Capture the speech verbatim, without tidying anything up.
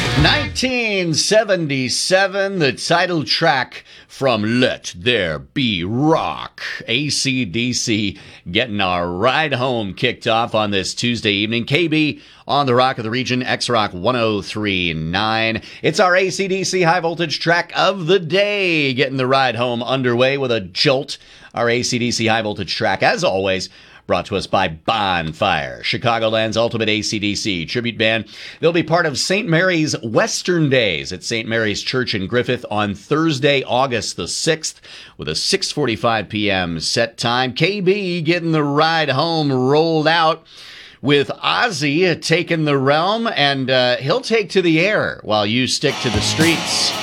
nineteen seventy-seven, the title track from Let There Be Rock. A C D C getting our ride home kicked off on this Tuesday evening. K B on the Rock of the Region, X-Rock one oh three point nine. It's our A C D C high voltage track of the day, getting the ride home underway with a jolt. Our A C D C high voltage track, as always, brought to us by Bonfire, Chicagoland's ultimate A C D C tribute band. They'll be part of Saint Mary's Western Days at Saint Mary's Church in Griffith on Thursday, August the sixth, with a six forty-five p.m. set time. K B getting the ride home rolled out with Ozzy taking the realm, and uh, he'll take to the air while you stick to the streets.